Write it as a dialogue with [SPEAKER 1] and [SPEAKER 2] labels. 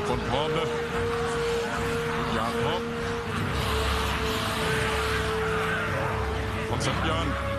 [SPEAKER 1] คนพร้อมนะทุกอย่างพร้อมฟังสัญญาณ